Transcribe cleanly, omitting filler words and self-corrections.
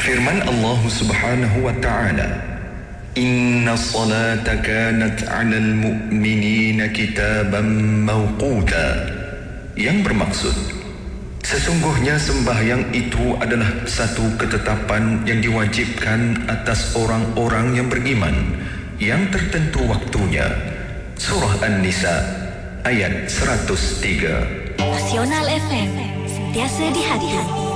Firman Allah Subhanahu wa ta'ala, Inna salata kanat 'alal mu'minina kitaban mawquta, yang bermaksud sesungguhnya sembahyang itu adalah satu ketetapan yang diwajibkan atas orang-orang yang beriman yang tertentu waktunya. Surah An-Nisa ayat 103. Nasional FM, sentiasa di hati.